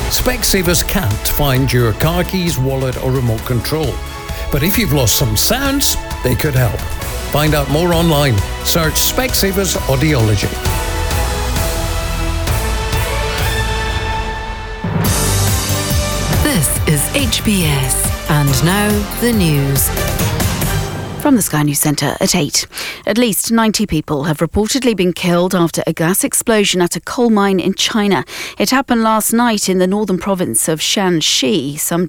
Specsavers can't find your car keys, wallet or remote control. But if you've lost some sounds, they could help. Find out more online. Search Specsavers Audiology. This is HBS. And now the news. From the Sky News Centre at 8. At least 90 people have reportedly been killed after a gas explosion at a coal mine in China. It happened last night in the northern province of Shanxi. Some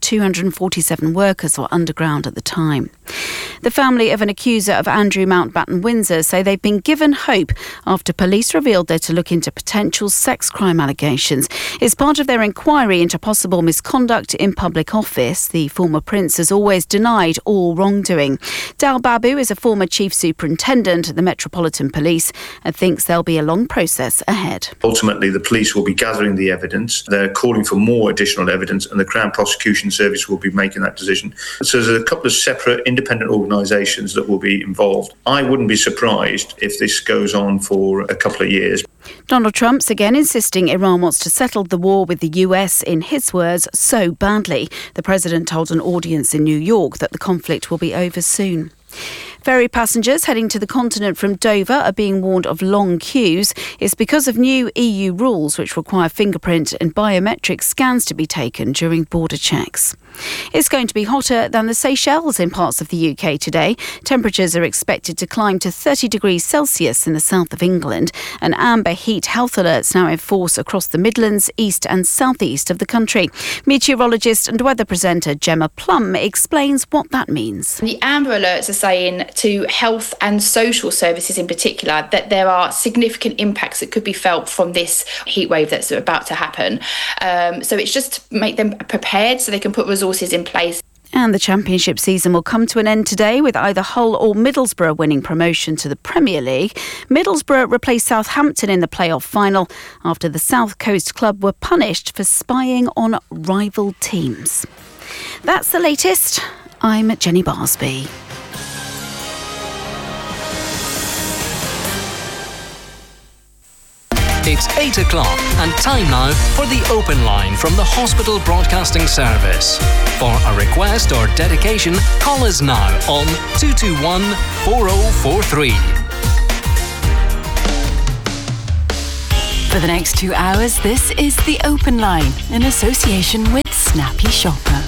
247 workers were underground at the time. The family of an accuser of Andrew Mountbatten Windsor say they've been given hope after police revealed they're to look into potential sex crime allegations. It's part of their inquiry into possible misconduct in public office. The former prince has always denied all wrongdoing. Dal Babu is a former chief superintendent at the Metropolitan Police and thinks there'll be a long process ahead. Ultimately, the police will be gathering the evidence. They're calling for more additional evidence and the Crown Prosecution Service will be making that decision. So there's a couple of separate independent organisations that will be involved. I wouldn't be surprised if this goes on for a couple of years. Donald Trump's again insisting Iran wants to settle the war with the US, in his words, so badly. The president told an audience in New York that the conflict will be over soon. Ferry passengers heading to the continent from Dover are being warned of long queues. It's because of new EU rules which require fingerprint and biometric scans to be taken during border checks. It's going to be hotter than the Seychelles in parts of the UK today. Temperatures are expected to climb to 30 degrees Celsius in the south of England. An amber heat health alert's now in force across the Midlands, east and southeast of the country. Meteorologist and weather presenter Gemma Plum explains what that means. The amber alerts are saying to health and social services in particular that there are significant impacts that could be felt from this heat wave that's about to happen. So it's just to make them prepared so they can put resources in place. And the Championship season will come to an end today with either Hull or Middlesbrough winning promotion to the Premier League. Middlesbrough replaced Southampton in the playoff final after the South Coast club were punished for spying on rival teams. That's the latest. I'm Jenny Barsby. It's 8 o'clock and time now for the open line from the Hospital Broadcasting Service. For a request or dedication, call us now on 221 4043. For the next 2 hours, this is the open line in association with Snappy Shopper.